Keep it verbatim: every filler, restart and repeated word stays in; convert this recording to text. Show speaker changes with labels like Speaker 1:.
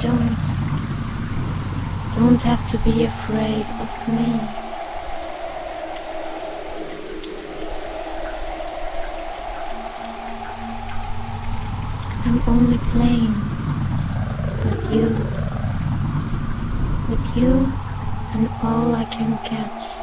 Speaker 1: don't. Don't have to be afraid of me. I'm only playing with you, with you and all I can catch.